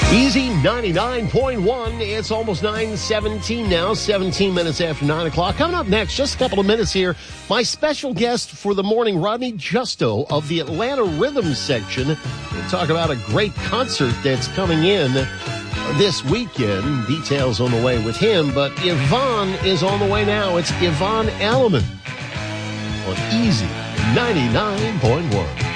Easy 99.1. It's almost 9:17 now, 17 minutes after 9 o'clock. Coming up next, just a couple of minutes here, my special guest for the morning, Rodney Justo of the Atlanta Rhythm section. We'll talk about a great concert that's coming in this weekend. Details on the way with him, but Yvonne is on the way now. It's Yvonne Elliman on Easy 99.1.